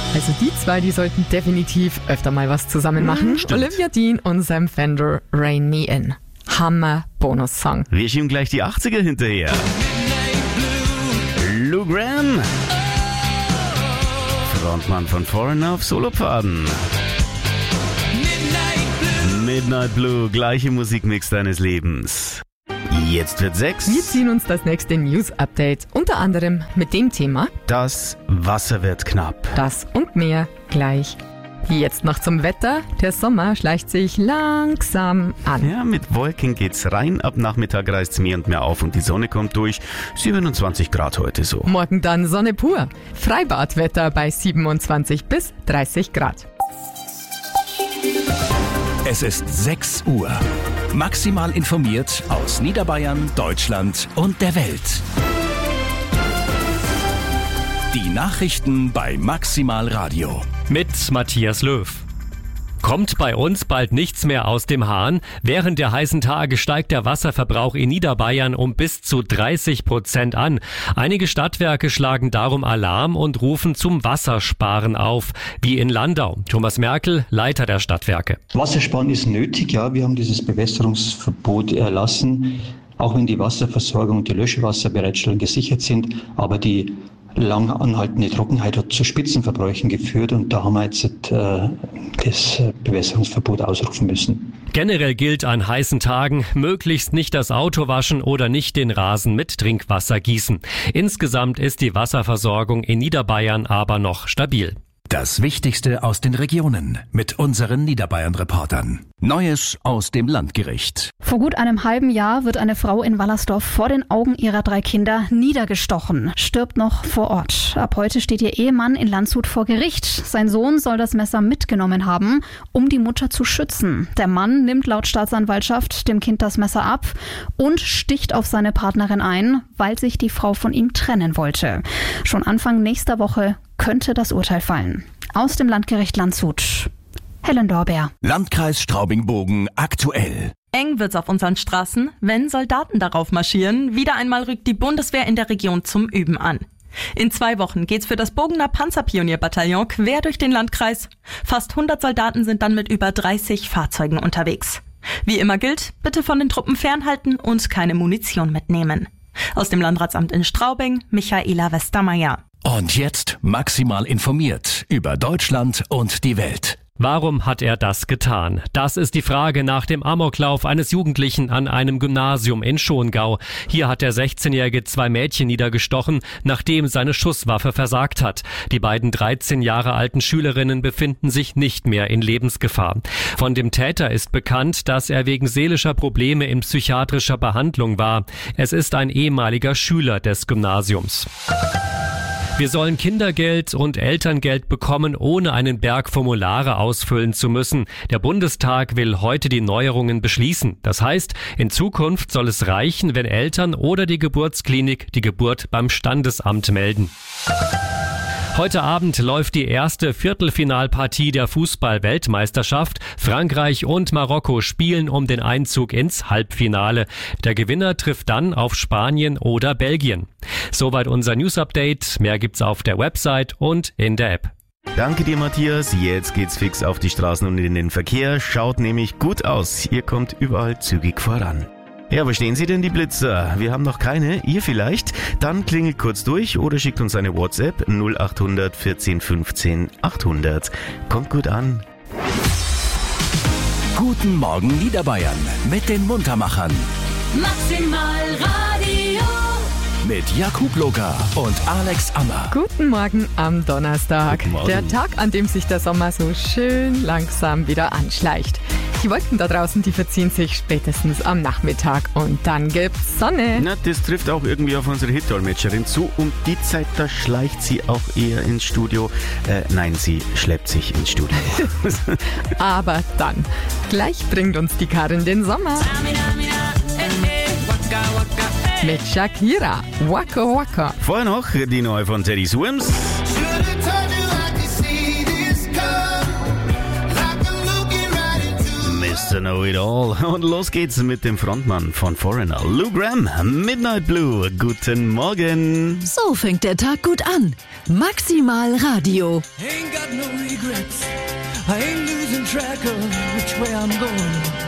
Also die zwei, die sollten definitiv öfter mal was zusammen machen. Olivia Dean und Sam Fender, Rain Me In. Hammer Bonus-Song. Wir schieben gleich die 80er hinterher. Lou Gramm, Frontmann von Foreigner auf Solopfaden. Midnight Blue, gleiche Musikmix deines Lebens. Jetzt wird 6. Wir ziehen uns das nächste News-Update, unter anderem mit dem Thema: Das Wasser wird knapp. Das und mehr gleich. Jetzt noch zum Wetter. Der Sommer schleicht sich langsam an. Ja, mit Wolken geht's rein. Ab Nachmittag reißt's mehr und mehr auf und die Sonne kommt durch. 27 Grad heute so. Morgen dann Sonne pur. Freibadwetter bei 27 bis 30 Grad. Es ist 6 Uhr. Maximal informiert aus Niederbayern, Deutschland und der Welt. Die Nachrichten bei Maximal Radio. Mit Matthias Löw. Kommt bei uns bald nichts mehr aus dem Hahn? Während der heißen Tage steigt der Wasserverbrauch in Niederbayern um bis zu 30% an. Einige Stadtwerke schlagen darum Alarm und rufen zum Wassersparen auf, wie in Landau. Thomas Merkel, Leiter der Stadtwerke. Wassersparen ist nötig, ja. Wir haben dieses Bewässerungsverbot erlassen, auch wenn die Wasserversorgung und die Löschwasserbereitstellung gesichert sind. Aber die lang anhaltende Trockenheit hat zu Spitzenverbräuchen geführt und da haben wir jetzt das Bewässerungsverbot ausrufen müssen. Generell gilt an heißen Tagen, möglichst nicht das Auto waschen oder nicht den Rasen mit Trinkwasser gießen. Insgesamt ist die Wasserversorgung in Niederbayern aber noch stabil. Das Wichtigste aus den Regionen mit unseren Niederbayern-Reportern. Neues aus dem Landgericht. Vor gut einem halben Jahr wird eine Frau in Wallersdorf vor den Augen ihrer 3 Kinder niedergestochen, stirbt noch vor Ort. Ab heute steht ihr Ehemann in Landshut vor Gericht. Sein Sohn soll das Messer mitgenommen haben, um die Mutter zu schützen. Der Mann nimmt laut Staatsanwaltschaft dem Kind das Messer ab und sticht auf seine Partnerin ein, weil sich die Frau von ihm trennen wollte. Schon Anfang nächster Woche könnte das Urteil fallen. Aus dem Landgericht Landshut, Helen Dorber. Landkreis Straubing-Bogen aktuell. Eng wird's auf unseren Straßen, wenn Soldaten darauf marschieren. Wieder einmal rückt die Bundeswehr in der Region zum Üben an. In 2 Wochen geht's für das Bogener Panzerpionierbataillon quer durch den Landkreis. Fast 100 Soldaten sind dann mit über 30 Fahrzeugen unterwegs. Wie immer gilt, bitte von den Truppen fernhalten und keine Munition mitnehmen. Aus dem Landratsamt in Straubing, Michaela Westermeier. Und jetzt maximal informiert über Deutschland und die Welt. Warum hat er das getan? Das ist die Frage nach dem Amoklauf eines Jugendlichen an einem Gymnasium in Schongau. Hier hat der 16-Jährige 2 Mädchen niedergestochen, nachdem seine Schusswaffe versagt hat. Die beiden 13 Jahre alten Schülerinnen befinden sich nicht mehr in Lebensgefahr. Von dem Täter ist bekannt, dass er wegen seelischer Probleme in psychiatrischer Behandlung war. Es ist ein ehemaliger Schüler des Gymnasiums. Wir sollen Kindergeld und Elterngeld bekommen, ohne einen Berg Formulare ausfüllen zu müssen. Der Bundestag will heute die Neuerungen beschließen. Das heißt, in Zukunft soll es reichen, wenn Eltern oder die Geburtsklinik die Geburt beim Standesamt melden. Heute Abend läuft die erste Viertelfinalpartie der Fußball-Weltmeisterschaft. Frankreich und Marokko spielen um den Einzug ins Halbfinale. Der Gewinner trifft dann auf Spanien oder Belgien. Soweit unser News-Update. Mehr gibt's auf der Website und in der App. Danke dir, Matthias. Jetzt geht's fix auf die Straßen und in den Verkehr. Schaut nämlich gut aus. Ihr kommt überall zügig voran. Ja, wo stehen Sie denn, die Blitzer? Wir haben noch keine, ihr vielleicht? Dann klingelt kurz durch oder schickt uns eine WhatsApp 0800 14 15 800. Kommt gut an. Guten Morgen Niederbayern mit den Muntermachern. Maximal Radio. Mit Jakub Loga und Alex Ammer. Guten Morgen am Donnerstag. Guten Morgen. Der Tag, an dem sich der Sommer so schön langsam wieder anschleicht. Die Wolken da draußen, die verziehen sich spätestens am Nachmittag und dann gibt's Sonne. Na, das trifft auch irgendwie auf unsere Hit-Dolmetscherin zu. Um die Zeit, da schleicht sie auch eher ins Studio. Nein, sie schleppt sich ins Studio. Aber dann, gleich bringt uns die Karin den Sommer. Mit Shakira, Waka Waka. Vorher noch die neue von Teddy Swims. to Know It All. Und los geht's mit dem Frontmann von Foreigner, Lou Gramm, Midnight Blue. Guten Morgen. So fängt der Tag gut an. Maximal Radio. Ain't got no regrets. I ain't losing track of which way I'm going.